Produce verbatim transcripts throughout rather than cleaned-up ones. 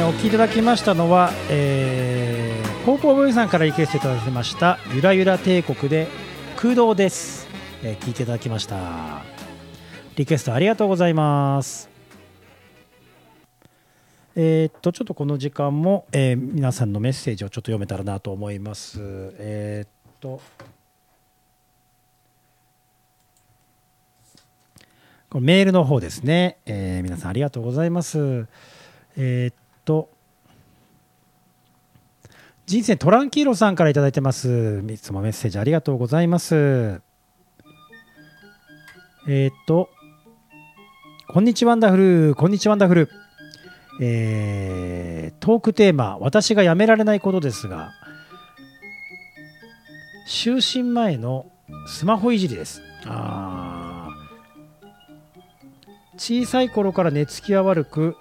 ー、お聴きいただきましたのは、えー、ポーポーボーイさんからリクエストいただきましたゆらゆら帝国で空洞です、えー、聴いていただきました。リクエストありがとうございます。えー、っとちょっとこの時間も、えー、皆さんのメッセージをちょっと読めたらなと思います。えー、っとこれメールの方ですね、えー、皆さんありがとうございます。えー、っと人生トランキーロさんからいただいてます。いつもメッセージありがとうございます。えー、っとこんにちはワンダフル、こんにちはワンダフル。えー、トークテーマ、私がやめられないことですが、就寝前のスマホいじりです。あ小さい頃から寝つきは悪く、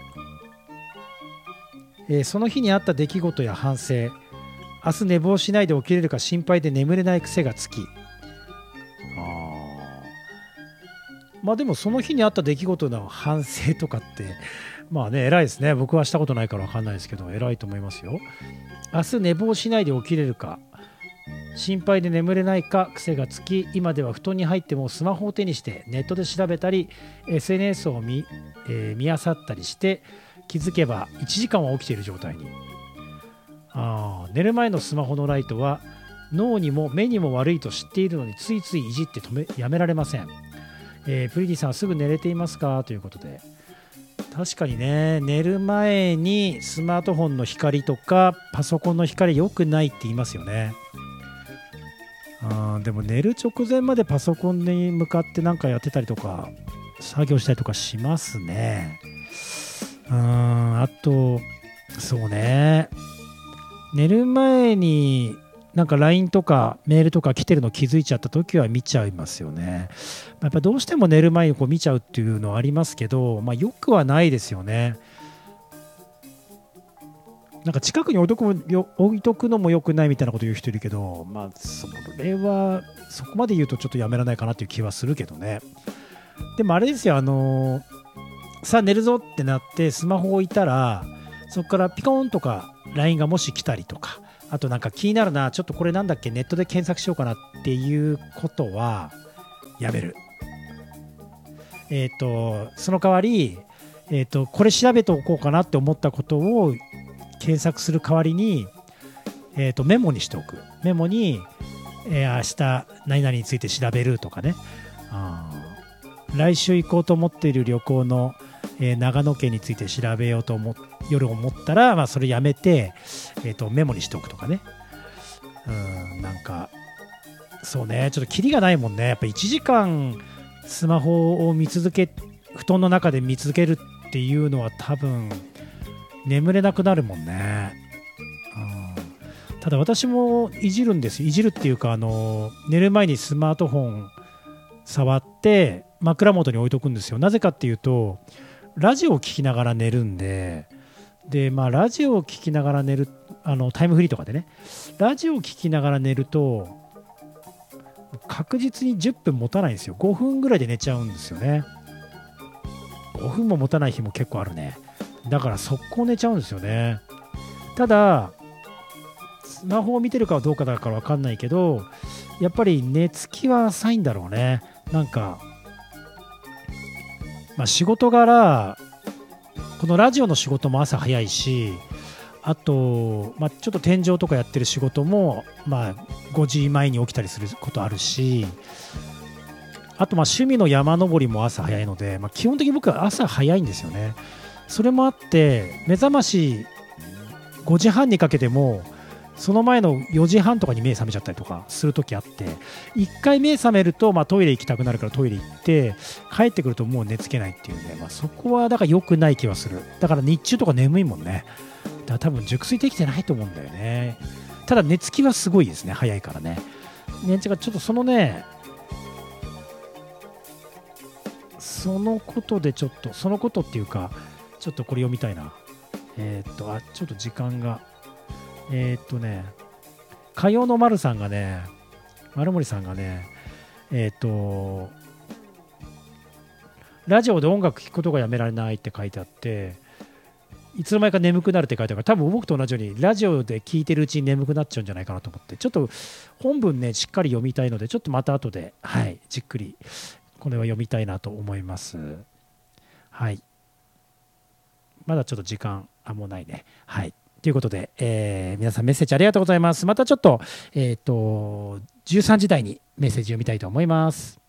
えー、その日にあった出来事や反省、明日寝坊しないで起きれるか心配で眠れない癖がつき、あまあでもその日にあった出来事の反省とかってまあね偉いですね。僕はしたことないから分かんないですけど偉いと思いますよ。明日寝坊しないで起きれるか心配で眠れないか癖がつき、今では布団に入ってもスマホを手にしてネットで調べたり エスエヌエス を見、えー、見漁ったりして気づけばいちじかんは起きている状態に。あ寝る前のスマホのライトは脳にも目にも悪いと知っているのについついいじって止めやめられません。えー、プリディさんはすぐ寝れていますかということで、確かにね寝る前にスマートフォンの光とかパソコンの光良くないって言いますよね。あでも寝る直前までパソコンに向かって何かやってたりとか作業したりとかしますね。うんあとそうね寝る前になんか ライン とかメールとか来てるの気づいちゃった時は見ちゃいますよね。やっぱどうしても寝る前にこう見ちゃうっていうのはありますけど、まあ、よくはないですよね。なんか近くに置いとくもよ置いとくのも良くないみたいなこと言う人いるけど、まあそれはそこまで言うとちょっとやめられないかなっていう気はするけどね。でもあれですよ、あのー、さあ寝るぞってなってスマホを置いたらそこからピコーンとか ライン がもし来たりとか、あとなんか気になるなちょっとこれなんだっけネットで検索しようかなっていうことはやめる。えっとその代わり、えっとこれ調べておこうかなって思ったことを検索する代わりに、えー、とメモにしておく。メモに、えー、明日何々について調べるとかね。あ来週行こうと思っている旅行の、えー、長野県について調べようと思夜思ったら、まあ、それやめて、えー、とメモにしておくとかね。うんなんかそうねちょっとキリがないもんね。やっぱいちじかんスマホを見続け布団の中で見続けるっていうのは多分眠れなくなるもんね。うん、ただ私もいじるんですよ。いじるっていうか、あの寝る前にスマートフォン触って枕元に置いとくんですよ。なぜかっていうとラジオを聞きながら寝るんで、で、まあ、ラジオを聞きながら寝るあのタイムフリーとかでねラジオを聞きながら寝ると確実にじゅっぷん持たないんですよ。ごふんぐらいで寝ちゃうんですよね。ごふんも持たない日も結構あるね。だから速攻寝ちゃうんですよね。ただスマホを見てるかどうかだから分かんないけどやっぱり寝つきは浅いんだろうね。なんか、まあ、仕事柄このラジオの仕事も朝早いし、あと、まあ、ちょっと天井とかやってる仕事も、まあ、ごじまえに起きたりすることあるし、あとまあ趣味の山登りも朝早いので、まあ、基本的に僕は朝早いんですよね。それもあって目覚ましごじはんにかけてもその前のよじはんとかに目覚めちゃったりとかするときあって、いっかい目覚めるとまあトイレ行きたくなるからトイレ行って帰ってくるともう寝つけないっていうね、まあ、そこはだから良くない気はする。だから日中とか眠いもんね。だから多分熟睡できてないと思うんだよね。ただ寝つきはすごいですね。早いからね。ねちょっとそのねそのことでちょっとそのことっていうかちょっとこれ読みたいな。えー、っとあちょっと時間がえー、っとね火曜の丸さんがね丸森さんがねえー、っとラジオで音楽聴くことがやめられないって書いてあって、 いつの間にか眠くなるって書いてあるから、多分僕と同じようにラジオで聞いてるうちに眠くなっちゃうんじゃないかなと思って、ちょっと本文ねしっかり読みたいので、ちょっとまた後で、はい、じっくりこれは読みたいなと思います。はい、まだちょっと時間あもうないね。はい、ということで、えー皆さんメッセージありがとうございます。またちょっと、えっとじゅうさんじ台にメッセージ読みたいと思います。